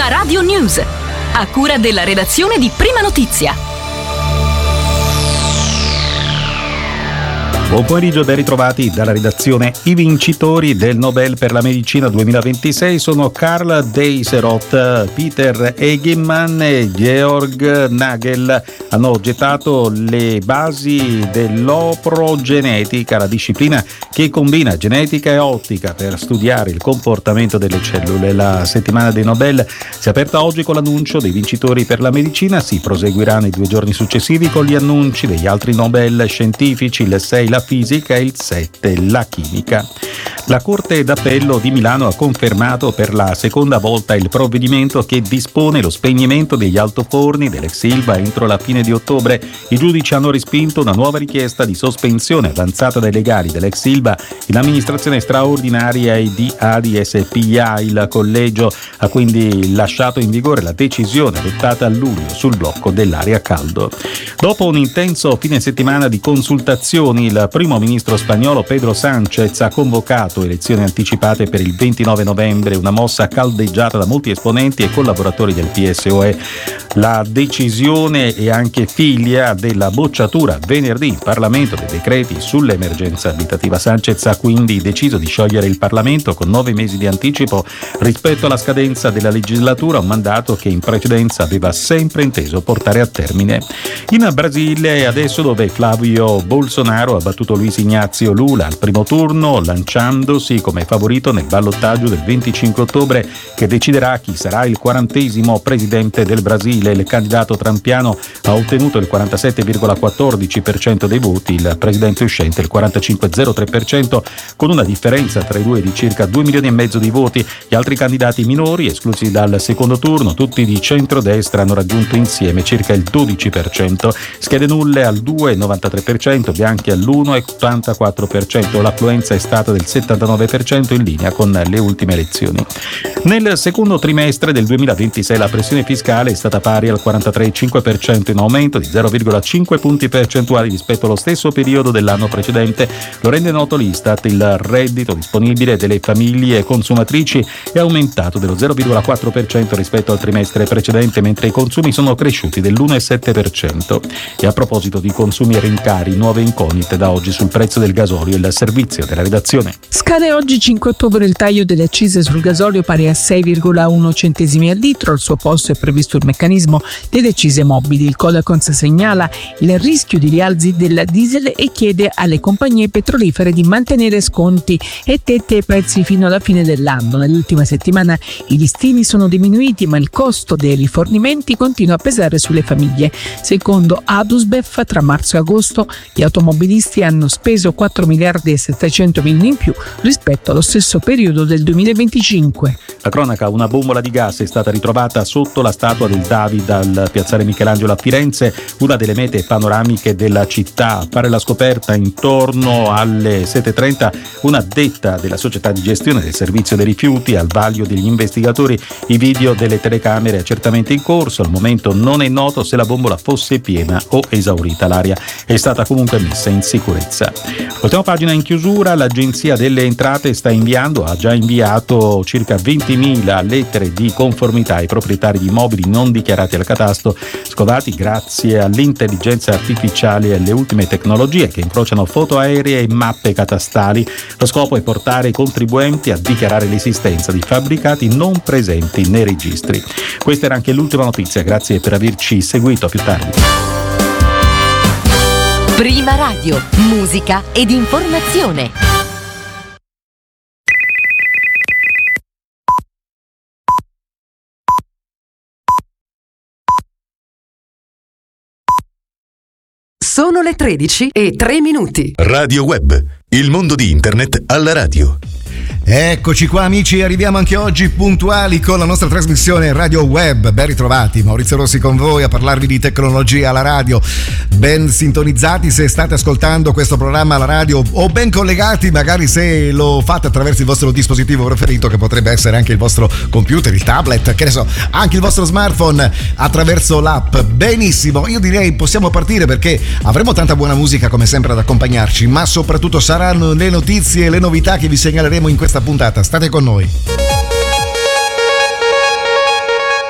Prima Radio News, a cura della redazione di Prima Notizia. Buon pomeriggio e ben ritrovati dalla redazione. I vincitori del Nobel per la medicina 2026 sono Karl Deisseroth, Peter Egemann e Georg Nagel. Hanno gettato le basi dell'oprogenetica, la disciplina che combina genetica e ottica per studiare il comportamento delle cellule. La settimana dei Nobel si è aperta oggi con l'annuncio dei vincitori per la medicina. Si proseguirà nei 2 giorni successivi con gli annunci degli altri Nobel scientifici, il 6 la fisica e il 7 la chimica. La Corte d'Appello di Milano ha confermato per la seconda volta il provvedimento che dispone lo spegnimento degli altoforni dell'ex Ilva entro la fine di ottobre. I giudici hanno respinto una nuova richiesta di sospensione avanzata dai legali dell'ex Ilva in amministrazione straordinaria e di ADSPA. Il collegio ha quindi lasciato in vigore la decisione adottata a luglio sul blocco dell'area caldo. Dopo un intenso fine settimana di consultazioni, il primo ministro spagnolo Pedro Sánchez ha convocato elezioni anticipate per il 29 novembre, una mossa caldeggiata da molti esponenti e collaboratori del PSOE. La decisione è anche figlia della bocciatura venerdì in Parlamento dei decreti sull'emergenza abitativa. Sánchez ha quindi deciso di sciogliere il Parlamento con 9 mesi di anticipo rispetto alla scadenza della legislatura, un mandato che in precedenza aveva sempre inteso portare a termine. In Brasile adesso, dove Flavio Bolsonaro ha battuto Luiz Inácio Lula al primo turno, lanciandosi come favorito nel ballottaggio del 25 ottobre che deciderà chi sarà il 40° presidente del Brasile. Il candidato trampiano ha ottenuto il 47,14% dei voti, il presidente uscente il 45,03%, con una differenza tra i due di circa 2,5 milioni di voti. Gli altri candidati minori, esclusi dal secondo turno, tutti di centrodestra, hanno raggiunto insieme circa il 12%, schede nulle al 2,93%, bianchi all'1,84%. L'affluenza è stata del 79% in linea con le ultime elezioni. Nel secondo trimestre del 2026 la pressione fiscale è stata pari al 43,5%, in aumento di 0,5 punti percentuali rispetto allo stesso periodo dell'anno precedente. Lo rende noto l'Istat. Il reddito disponibile delle famiglie consumatrici è aumentato dello 0,4% rispetto al trimestre precedente, mentre i consumi sono cresciuti dell'1,7%. E a proposito di consumi e rincari, nuove incognite da oggi sul prezzo del gasolio. Il servizio della redazione. Scade oggi 5 ottobre il taglio delle accise sul gasolio pari a 6,1 centesimi al litro. Al suo posto è previsto il meccanismo delle accise mobili. Il Codacons segnala il rischio di rialzi del diesel e chiede alle compagnie petrolifere di mantenere sconti e tette ai prezzi fino alla fine dell'anno. Nell'ultima settimana i listini sono diminuiti, ma il costo dei rifornimenti continua a pesare sulle famiglie. Secondo Adusbef, tra marzo e agosto gli automobilisti hanno speso 4 miliardi e 700 milioni in più rispetto allo stesso periodo del 2025. La cronaca: una bombola di gas è stata ritrovata sotto la statua del David al piazzale Michelangelo a Firenze, una delle mete panoramiche della città. A fare la scoperta intorno alle 7:30 un'addetta della società di gestione del servizio dei rifiuti. Al vaglio degli investigatori i video delle telecamere certamente in corso. Al momento non è noto se la bombola fosse piena o esaurita. L'aria è stata comunque messa in sicurezza. Ultima pagina in chiusura: l'Agenzia delle Entrate ha già inviato circa 20.000 lettere di conformità ai proprietari di immobili non dichiarati al catasto, scovati grazie all'intelligenza artificiale e alle ultime tecnologie che incrociano foto aeree e mappe catastali. Lo scopo è portare i contribuenti a dichiarare l'esistenza di fabbricati non presenti nei registri. Questa era anche l'ultima notizia, grazie per averci seguito, a più tardi. Prima Radio, musica ed informazione. Sono le 13:03. Radio Web, il mondo di internet alla radio. Eccoci qua amici, arriviamo anche oggi puntuali con la nostra trasmissione Radio Web. Ben ritrovati, Maurizio Rossi con voi a parlarvi di tecnologia alla radio. Ben sintonizzati se state ascoltando questo programma alla radio, o ben collegati magari se lo fate attraverso il vostro dispositivo preferito, che potrebbe essere anche il vostro computer, il tablet, che ne so, anche il vostro smartphone attraverso l'app. Benissimo, io direi possiamo partire, perché avremo tanta buona musica come sempre ad accompagnarci, ma soprattutto saranno le notizie e le novità che vi segnaleremo in questa puntata. State con noi.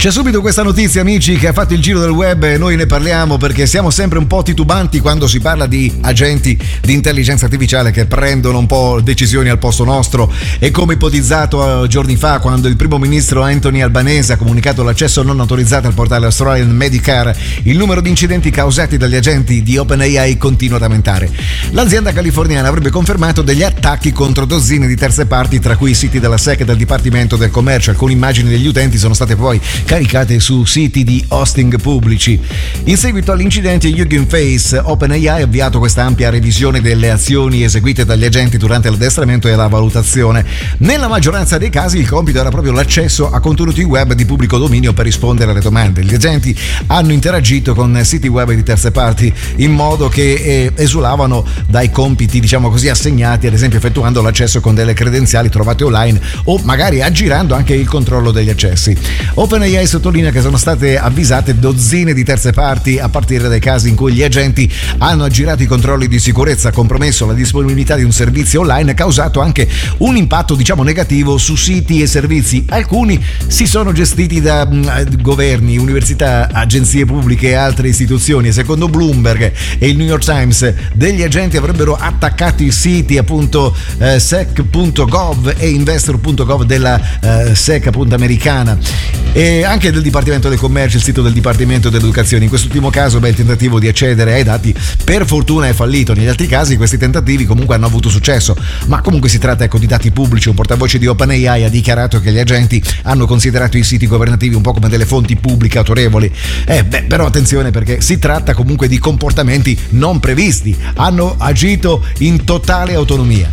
C'è subito questa notizia, amici, che ha fatto il giro del web e noi ne parliamo perché siamo sempre un po' titubanti quando si parla di agenti di intelligenza artificiale che prendono un po' decisioni al posto nostro, e come ipotizzato giorni fa quando il primo ministro Anthony Albanese ha comunicato l'accesso non autorizzato al portale Australian Medicare, il numero di incidenti causati dagli agenti di OpenAI continua ad aumentare. L'azienda californiana avrebbe confermato degli attacchi contro dozzine di terze parti, tra cui i siti della SEC e del Dipartimento del Commercio. Alcune immagini degli utenti sono state poi caricate su siti di hosting pubblici. In seguito all'incidente Hugging Face, OpenAI ha avviato questa ampia revisione delle azioni eseguite dagli agenti durante l'addestramento e la valutazione. Nella maggioranza dei casi il compito era proprio l'accesso a contenuti web di pubblico dominio per rispondere alle domande. Gli agenti hanno interagito con siti web di terze parti in modo che esulavano dai compiti, diciamo così, assegnati, ad esempio effettuando l'accesso con delle credenziali trovate online o magari aggirando anche il controllo degli accessi. OpenAI sottolinea che sono state avvisate dozzine di terze parti a partire dai casi in cui gli agenti hanno aggirato i controlli di sicurezza, compromesso la disponibilità di un servizio online e causato anche un impatto, diciamo, negativo su siti e servizi. Alcuni si sono gestiti da governi, università, agenzie pubbliche e altre istituzioni, e secondo Bloomberg e il New York Times degli agenti avrebbero attaccato i siti appunto sec.gov e investor.gov della SEC appunto americana, e anche del Dipartimento del Commercio, il sito del Dipartimento dell'Educazione. In quest'ultimo caso il tentativo di accedere ai dati per fortuna è fallito. Negli altri casi questi tentativi comunque hanno avuto successo, ma comunque si tratta di dati pubblici. Un portavoce di OpenAI ha dichiarato che gli agenti hanno considerato i siti governativi un po' come delle fonti pubbliche autorevoli. Però attenzione, perché si tratta comunque di comportamenti non previsti, hanno agito in totale autonomia.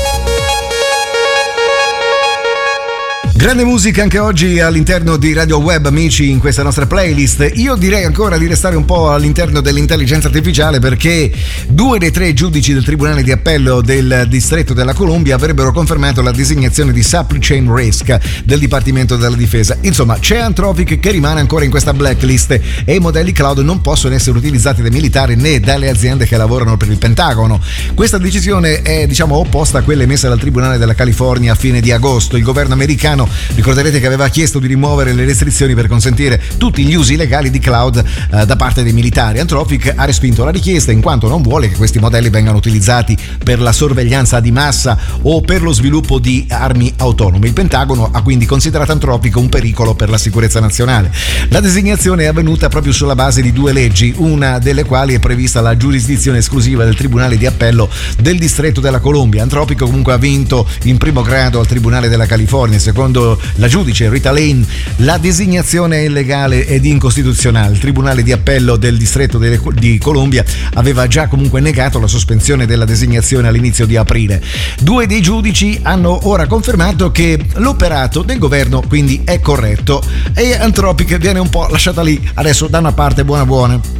Grande musica anche oggi all'interno di Radio Web, amici, in questa nostra playlist. Io direi ancora di restare un po' all'interno dell'intelligenza artificiale, perché 2 dei 3 giudici del Tribunale di Appello del Distretto della Columbia avrebbero confermato la designazione di Supply Chain Risk del Dipartimento della Difesa. Insomma, c'è Anthropic che rimane ancora in questa blacklist e i modelli cloud non possono essere utilizzati dai militari né dalle aziende che lavorano per il Pentagono. Questa decisione è, diciamo, opposta a quella emessa dal Tribunale della California a fine di agosto. Il governo americano, ricorderete che aveva chiesto di rimuovere le restrizioni per consentire tutti gli usi legali di cloud da parte dei militari. Anthropic ha respinto la richiesta in quanto non vuole che questi modelli vengano utilizzati per la sorveglianza di massa o per lo sviluppo di armi autonome. Il Pentagono ha quindi considerato Anthropic un pericolo per la sicurezza nazionale. La designazione è avvenuta proprio sulla base di 2 leggi, una delle quali è prevista la giurisdizione esclusiva del Tribunale di Appello del Distretto della Columbia. Anthropic comunque ha vinto in primo grado al Tribunale della California. Secondo la giudice Rita Lane, la designazione è illegale ed incostituzionale. Il Tribunale di Appello del Distretto di Columbia aveva già comunque negato la sospensione della designazione all'inizio di aprile. 2 dei giudici hanno ora confermato che l'operato del governo quindi è corretto e Anthropic viene un po' lasciata lì adesso da una parte buona.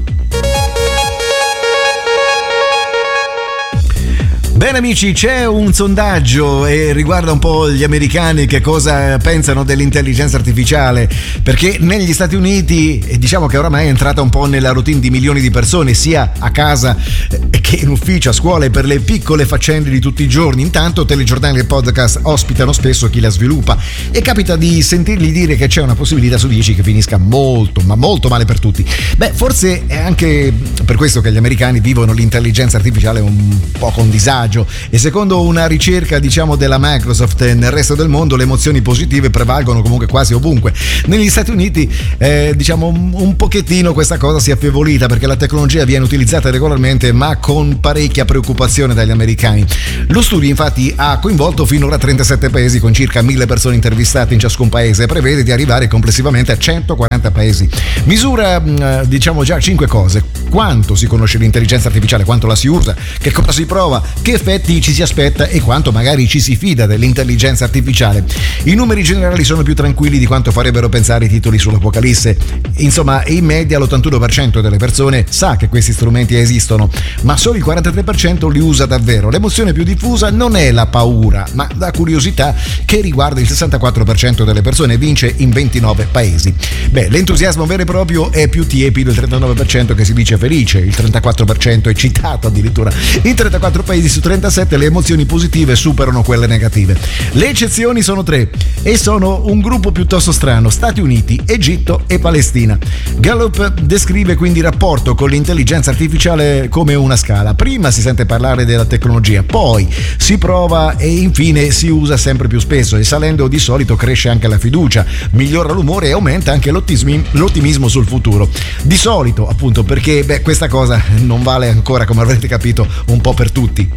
Bene amici, c'è un sondaggio e riguarda un po' gli americani, che cosa pensano dell'intelligenza artificiale, perché negli Stati Uniti diciamo che oramai è entrata un po' nella routine di milioni di persone, sia a casa che in ufficio, a scuola e per le piccole faccende di tutti i giorni. Intanto telegiornali e podcast ospitano spesso chi la sviluppa e capita di sentirgli dire che c'è una possibilità su 10 che finisca molto, ma molto male per tutti. Forse è anche per questo che gli americani vivono l'intelligenza artificiale un po' con disagio, e secondo una ricerca, diciamo, della Microsoft nel resto del mondo le emozioni positive prevalgono comunque quasi ovunque. Negli Stati Uniti diciamo un pochettino questa cosa si è affievolita, perché la tecnologia viene utilizzata regolarmente ma con parecchia preoccupazione dagli americani. Lo studio infatti ha coinvolto finora 37 paesi con circa 1000 persone intervistate in ciascun paese e prevede di arrivare complessivamente a 140 paesi. Misura diciamo già 5 cose: quanto si conosce l'intelligenza artificiale, quanto la si usa, che cosa si prova, che effetti ci si aspetta e quanto magari ci si fida dell'intelligenza artificiale. I numeri generali sono più tranquilli di quanto farebbero pensare i titoli sull'Apocalisse. Insomma, in media l'81% delle persone sa che questi strumenti esistono, ma solo il 43% li usa davvero. L'emozione più diffusa non è la paura, ma la curiosità, che riguarda il 64% delle persone, vince in 29 paesi. L'entusiasmo vero e proprio è più tiepido, il 39% che si dice felice, il 34% è citato addirittura. In 34 paesi su 37 le emozioni positive superano quelle negative. Le eccezioni sono 3 e sono un gruppo piuttosto strano: Stati Uniti, Egitto e Palestina. Gallup descrive quindi il rapporto con l'intelligenza artificiale come una scala. Prima si sente parlare della tecnologia, poi si prova e infine si usa sempre più spesso, e salendo di solito cresce anche la fiducia, migliora l'umore e aumenta anche l'ottimismo sul futuro. Di solito, appunto, perché questa cosa non vale ancora, come avrete capito, un po' per tutti.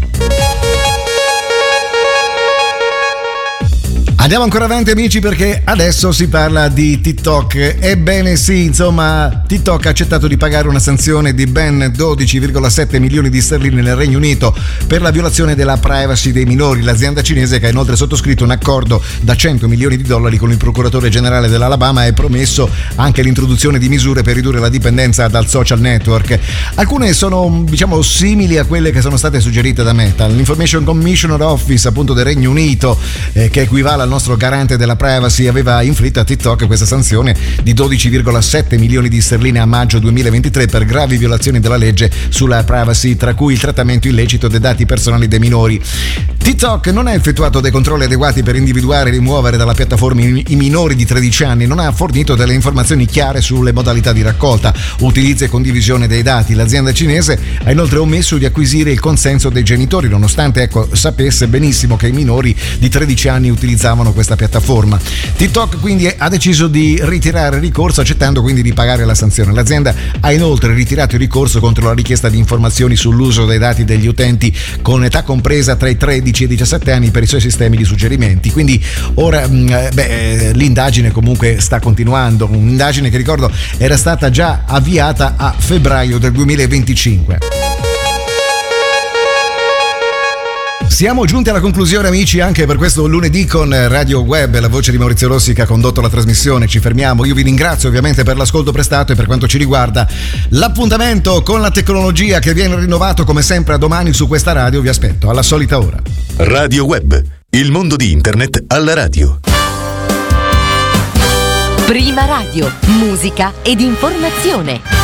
Andiamo ancora avanti, amici, perché adesso si parla di TikTok. Ebbene sì, insomma, TikTok ha accettato di pagare una sanzione di ben 12,7 milioni di sterline nel Regno Unito per la violazione della privacy dei minori. L'azienda cinese, che ha inoltre sottoscritto un accordo da 100 milioni di dollari con il procuratore generale dell'Alabama, ha promesso anche l'introduzione di misure per ridurre la dipendenza dal social network. Alcune sono, simili a quelle che sono state suggerite da Meta. L'Information Commissioner Office, appunto, del Regno Unito, che equivale al nostro garante della privacy, aveva inflitto a TikTok questa sanzione di 12,7 milioni di sterline a maggio 2023 per gravi violazioni della legge sulla privacy, tra cui il trattamento illecito dei dati personali dei minori. TikTok non ha effettuato dei controlli adeguati per individuare e rimuovere dalla piattaforma i minori di 13 anni, non ha fornito delle informazioni chiare sulle modalità di raccolta, utilizzo e condivisione dei dati. L'azienda cinese ha inoltre omesso di acquisire il consenso dei genitori, nonostante sapesse benissimo che i minori di 13 anni utilizzavano questa piattaforma. TikTok quindi ha deciso di ritirare il ricorso, accettando quindi di pagare la sanzione. L'azienda ha inoltre ritirato il ricorso contro la richiesta di informazioni sull'uso dei dati degli utenti con età compresa tra i 13 e i 17 anni per i suoi sistemi di suggerimenti. Quindi ora l'indagine comunque sta continuando, un'indagine che, ricordo, era stata già avviata a febbraio del 2025. Siamo giunti alla conclusione, amici, anche per questo lunedì con Radio Web, la voce di Maurizio Rossi che ha condotto la trasmissione. Ci fermiamo, io vi ringrazio ovviamente per l'ascolto prestato, e per quanto ci riguarda l'appuntamento con la tecnologia che viene rinnovato come sempre a domani su questa radio. Vi aspetto alla solita ora. Radio Web, il mondo di internet alla radio. Prima radio, musica ed informazione.